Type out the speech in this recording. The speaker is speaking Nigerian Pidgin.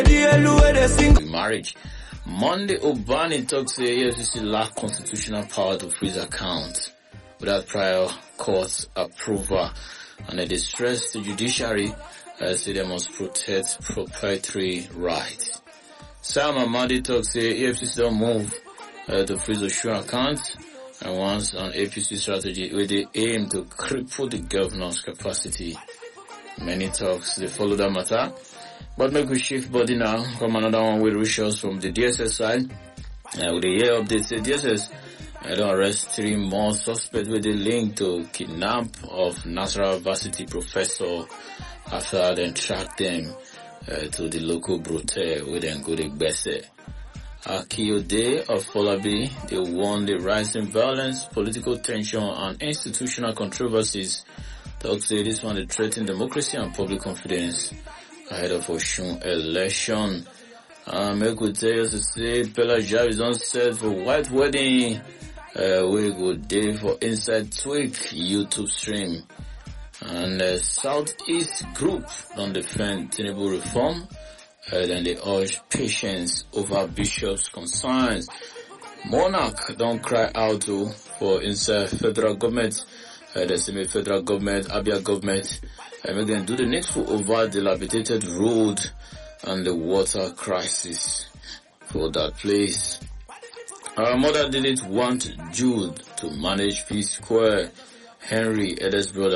Marriage. Monday, Obani talks say EFCC lack constitutional power to freeze accounts without prior court approval, and they stress the judiciary say they must protect proprietary rights. Sam Amadi talks say EFCC don't move to freeze Osun accounts and wants an APC strategy with the aim to cripple the governor's capacity. Many talks, they follow that matter. But make we shift body now. Come another one with results from the DSS side. With the year update, say DSS don't arrest 3 more suspects with a link to kidnap of Nasarawa Varsity professor after they tracked them to the local brothel where they go to Gbese. Akiyode of Folabi, they warn the rising violence, political tension and institutional controversies. Talk say this one they threaten democracy and public confidence ahead of Osun election. Make we tell you to say Pelagia is on set for white wedding. We go day for Inside Tweak YouTube stream. And Southeast Group don't defend Tinubu reform. Then they urge patience over Bishop's concerns. Monarch don't cry out for inside federal government. The semi-federal government, Abia government, make them do the needful over dilapidated road and the water crisis for that place. Our mother didn't want Jude to manage P Square. Henry, Edes brother,